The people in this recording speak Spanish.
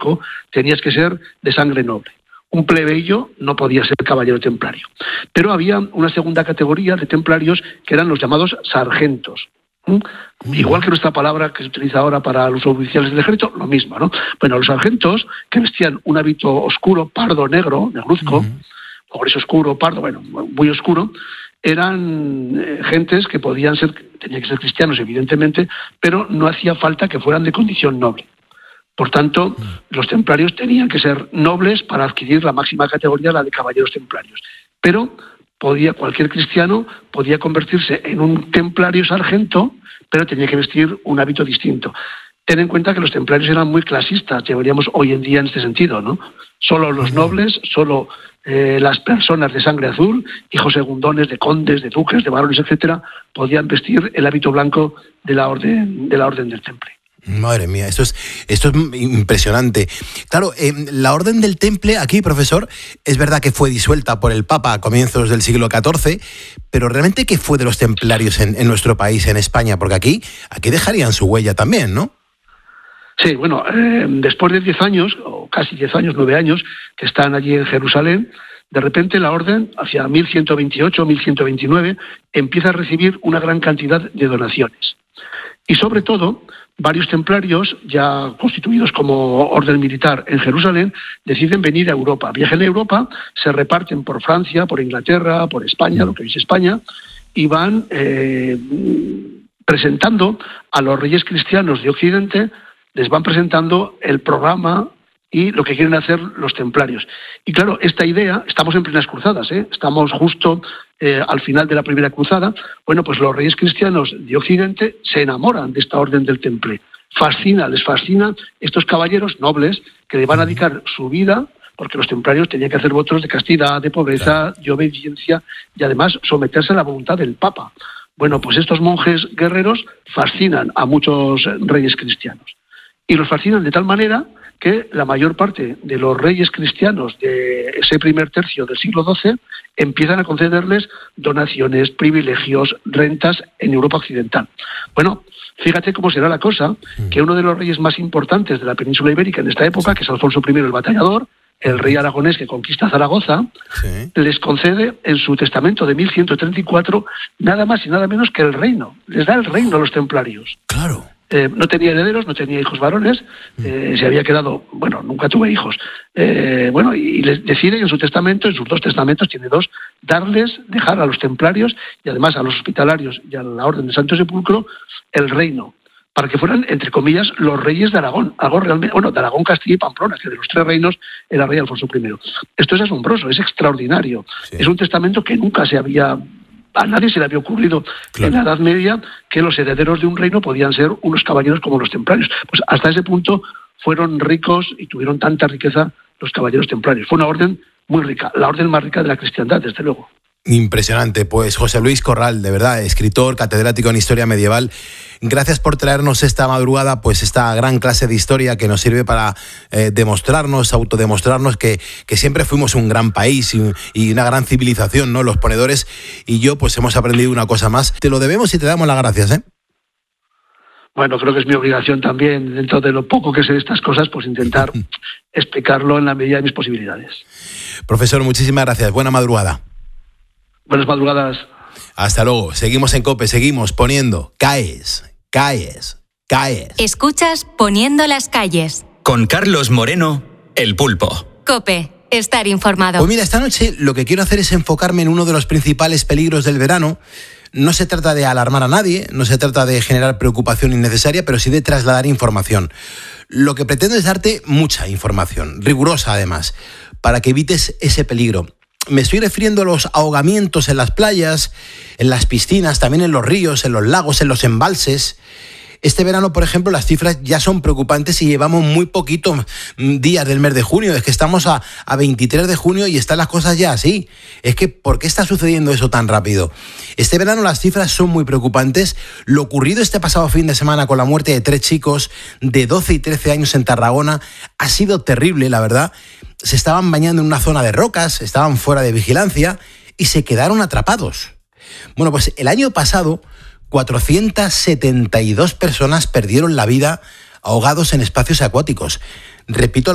blanco, tenías que ser de sangre noble. Un plebeyo no podía ser caballero templario. Pero había una segunda categoría de templarios que eran los llamados sargentos. Igual que nuestra palabra que se utiliza ahora para los oficiales del ejército, lo mismo, ¿no? Bueno, los sargentos, que vestían un hábito oscuro, pardo, negro, negruzco, o gris oscuro, pardo, bueno, muy oscuro, eran gentes que tenían que ser cristianos, evidentemente, pero no hacía falta que fueran de condición noble. Por tanto, los templarios tenían que ser nobles para adquirir la máxima categoría, la de caballeros templarios. Pero cualquier cristiano podía convertirse en un templario sargento, pero tenía que vestir un hábito distinto. Ten en cuenta que los templarios eran muy clasistas, llevaríamos hoy en día en este sentido, ¿no? Solo los nobles, solo las personas de sangre azul, hijos segundones de condes, de duques, de varones, etcétera, podían vestir el hábito blanco de la orden del Temple. Madre mía, esto es impresionante. Claro, la Orden del Temple aquí, profesor, es verdad que fue disuelta por el Papa a comienzos del siglo XIV, pero realmente, ¿qué fue de los templarios en nuestro país, en España? Porque aquí dejarían su huella también, ¿no? Sí, bueno, después de 10 años, o casi 10 años, 9 años, que están allí en Jerusalén, de repente la orden, hacia 1128, 1129, empieza a recibir una gran cantidad de donaciones. Y sobre todo, varios templarios, ya constituidos como orden militar en Jerusalén, deciden venir a Europa. Viajan a Europa, se reparten por Francia, por Inglaterra, por España, lo que es España, y van presentando a los reyes cristianos de Occidente, les van presentando el programa y lo que quieren hacer los templarios. Y claro, esta idea, estamos en plenas cruzadas, estamos justo al final de la primera cruzada. Bueno, pues los reyes cristianos de Occidente se enamoran de esta orden del Temple. Les fascina estos caballeros nobles que le van a dedicar su vida, porque los templarios tenían que hacer votos de castidad, de pobreza, de obediencia y además someterse a la voluntad del Papa. Bueno, pues estos monjes guerreros fascinan a muchos reyes cristianos. Y los fascinan de tal manera que la mayor parte de los reyes cristianos de ese primer tercio del siglo XII empiezan a concederles donaciones, privilegios, rentas en Europa occidental. Bueno, fíjate cómo será la cosa, que uno de los reyes más importantes de la península ibérica en esta época, que es Alfonso I el Batallador, el rey aragonés que conquista Zaragoza, les concede en su testamento de 1134 nada más y nada menos que el reino. Les da el reino a los templarios. Claro. No tenía herederos, no tenía hijos varones, se había quedado, nunca tuve hijos. Y les decide en su testamento, en sus 2 testamentos, tiene 2, dejar a los templarios y además a los hospitalarios y a la Orden del Santo Sepulcro el reino, para que fueran, entre comillas, los reyes de Aragón, algo realmente, de Aragón, Castilla y Pamplona, que de los 3 reinos era rey Alfonso I. Esto es asombroso, es extraordinario. Sí. Es un testamento que nunca a nadie se le había ocurrido en la Edad Media que los herederos de un reino podían ser unos caballeros como los templarios. Pues hasta ese punto fueron ricos y tuvieron tanta riqueza los caballeros templarios. Fue una orden muy rica, la orden más rica de la cristiandad, desde luego. Impresionante. Pues José Luis Corral, de verdad, escritor, catedrático en Historia Medieval, gracias por traernos esta madrugada pues esta gran clase de historia que nos sirve para autodemostrarnos que siempre fuimos un gran país y una gran civilización, ¿no? Los ponedores y yo pues hemos aprendido una cosa más. Te lo debemos y te damos las gracias, Bueno, creo que es mi obligación también, dentro de lo poco que sé de estas cosas, pues intentar explicarlo en la medida de mis posibilidades. Profesor, muchísimas gracias. Buena madrugada. Buenas madrugadas. Hasta luego. Seguimos en COPE, seguimos poniendo calles. Escuchas Poniendo las calles. Con Carlos Moreno, El Pulpo. COPE, estar informado. Pues mira, esta noche lo que quiero hacer es enfocarme en uno de los principales peligros del verano. No se trata de alarmar a nadie, no se trata de generar preocupación innecesaria, pero sí de trasladar información. Lo que pretendo es darte mucha información, rigurosa además, para que evites ese peligro. Me estoy refiriendo a los ahogamientos en las playas, en las piscinas, también en los ríos, en los lagos, en los embalses. Este verano, por ejemplo, las cifras ya son preocupantes y llevamos muy poquitos días del mes de junio. Es que estamos a 23 de junio y están las cosas ya así. Es que, ¿por qué está sucediendo eso tan rápido? Este verano las cifras son muy preocupantes. Lo ocurrido este pasado fin de semana con la muerte de 3 chicos de 12 y 13 años en Tarragona ha sido terrible, la verdad. Se estaban bañando en una zona de rocas, estaban fuera de vigilancia y se quedaron atrapados. Bueno, pues el año pasado 472 personas perdieron la vida ahogados en espacios acuáticos. Repito